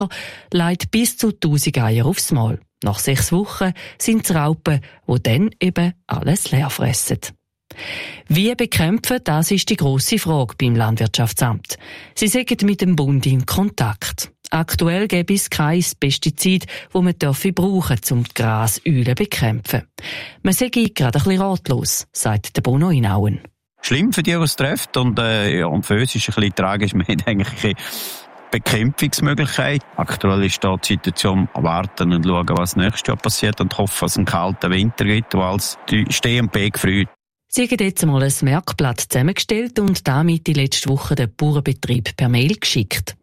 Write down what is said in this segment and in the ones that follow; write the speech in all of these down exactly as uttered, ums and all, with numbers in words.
legt bis zu tausend Eier aufs Mal. Nach sechs Wochen sind es Raupen, die dann eben alles leer fressen. Wie bekämpfen, das ist die grosse Frage beim Landwirtschaftsamt. Sie sind mit dem Bund in Kontakt. Aktuell gäbe es kein Pestizid, das man brauchen dürfe, um die Graseulen zu bekämpfen. Man sei gerade ein bisschen ratlos, sagt der Bruno Inauen. Schlimm für die, die es trifft. Und, äh, ja, und für uns ist es ein bisschen tragisch. Wir haben eigentlich eine Bekämpfungsmöglichkeit. Aktuell ist da die Situation warten und schauen, was nächstes Jahr passiert und hoffen, dass es einen kalten Winter gibt, wo alles Steh und Beeg gefreut. Sie haben jetzt einmal ein Merkblatt zusammengestellt und damit die letzte Woche den Bauernbetrieb per Mail geschickt.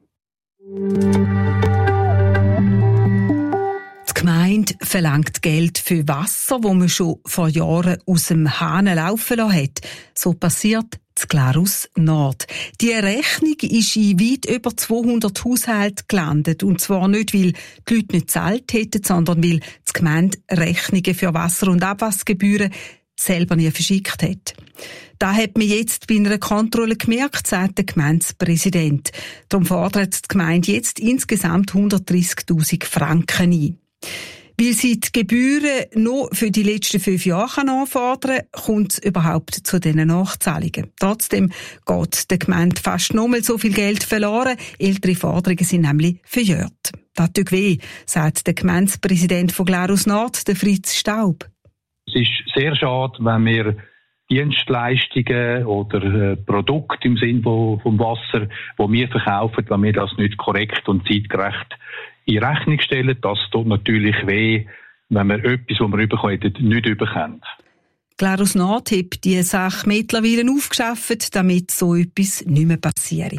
Die Gemeinde verlangt Geld für Wasser, das man schon vor Jahren aus dem Hahn laufen lassen hat. So passiert in Glarus Nord. Die Rechnung ist in weit über zweihundert Haushalten gelandet. Und zwar nicht, weil die Leute nicht gezahlt hätten, sondern weil die Gemeinde Rechnungen für Wasser- und Abwassergebühren selber nie verschickt hat. Da hat man jetzt bei einer Kontrolle gemerkt, sagt der Gemeindepräsident. Darum fordert die Gemeinde jetzt insgesamt hundertdreissigtausend Franken ein. Weil sie die Gebühren nur für die letzten fünf Jahre anfordern kann, kommt es überhaupt zu diesen Nachzahlungen. Trotzdem geht der Gemeinde fast nochmal so viel Geld verloren. Ältere Forderungen sind nämlich verjährt. Das tut weh, sagt der Gemeindepräsident von Glarus Nord, der Fritz Staub. Es ist sehr schade, wenn wir Dienstleistungen oder äh, Produkte im Sinne vom Wasser, die wir verkaufen, wenn wir das nicht korrekt und zeitgerecht in Rechnung stellen. Das tut natürlich weh, wenn wir etwas, was wir bekommen, nicht bekommen. Glarus Nord hat diese Sache mittlerweile aufgeschafft, damit so etwas nicht mehr passiert.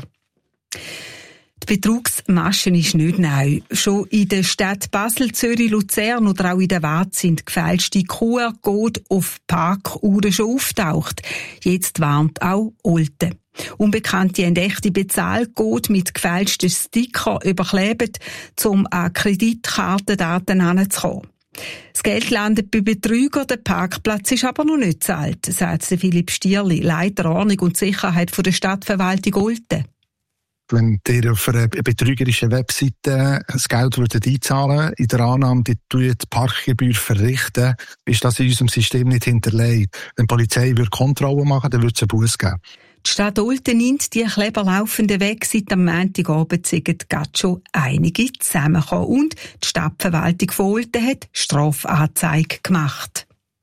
Die Betrugsmasche ist nicht neu. Schon in der Stadt Basel, Zürich, Luzern oder auch in der Waadt sind gefälschte Q R-Code auf Parkuhren schon auftaucht. Jetzt warnt auch Olten. Unbekannte haben echte Bezahlcode mit gefälschten Sticker überklebt, um an Kreditkartendaten heranzukommen. Das Geld landet bei Betrügern, der Parkplatz ist aber noch nicht gezahlt, sagt Philipp Stierli, Leiter Ordnung und Sicherheit der Stadtverwaltung Olten. Wenn ihr auf einer betrügerischen Webseite das Geld einzahlen würdet, in der Annahme, die die Parkgebühr verrichten, ist das in unserem System nicht hinterlegt. Wenn die Polizei Kontrollen machen, dann würde es einen Buss geben. Die Stadt Olten nimmt die Kleber laufenden weg. Seit am Montagabend sind gerade schon einige zusammengekommen. Und die Stadtverwaltung von Olten hat Strafanzeige gemacht.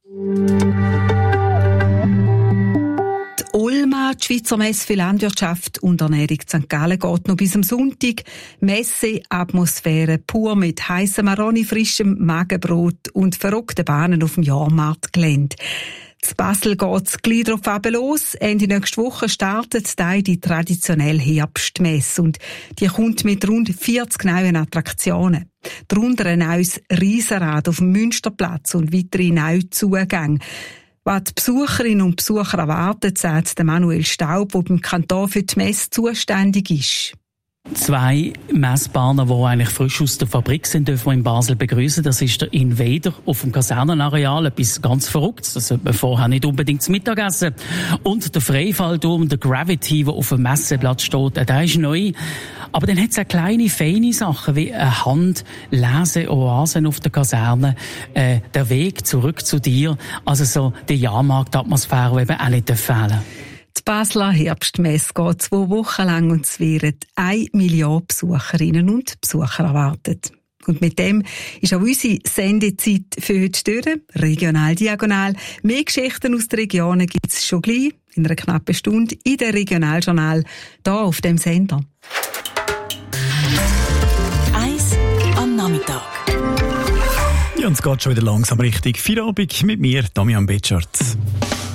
Olma, die Schweizer Messe für Landwirtschaft und Ernährung Sankt Gallen, geht noch bis am Sonntag. Messe-Atmosphäre pur mit heissem Maroni, frischem Magenbrot und verrückten Bahnen auf dem Jahrmarktgelände. In Basel geht es gleich drauf los. Ende nächste Woche startet da die traditionelle Herbstmesse und die kommt mit rund vierzig neuen Attraktionen. Darunter ein neues Riesenrad auf dem Münsterplatz und weitere neue Zugänge. Was die Besucherinnen und Besucher erwartet, sagt Manuel Staub, der beim Kanton für die Messe zuständig ist. Zwei Messbahnen, die eigentlich frisch aus der Fabrik sind, dürfen wir in Basel begrüßen. Das ist der Invader auf dem Kasernenareal, etwas ganz Verrücktes. Das sollte man vorher nicht unbedingt zum Mittagessen. Und der Freifallturm, der Gravity, der auf dem Messeplatz steht, der ist neu. Aber dann hat es auch kleine, feine Sachen, wie eine Handlese-Oasen auf der Kaserne, äh, der Weg zurück zu dir. Also so die Jahrmarktatmosphäre, die eben auch nicht fehlen darf. Die Basler Herbstmesse geht zwei Wochen lang und es werden eine Million Besucherinnen und Besucher erwartet. Und mit dem ist auch unsere Sendezeit für heute durch. Regional Diagonal. Mehr Geschichten aus den Regionen gibt es schon gleich, in einer knappen Stunde, in der Regionaljournal, hier auf dem Sender. Eins am Nachmittag. Ja, und es geht schon wieder langsam Richtung Feierabend mit mir, Damian Betschart.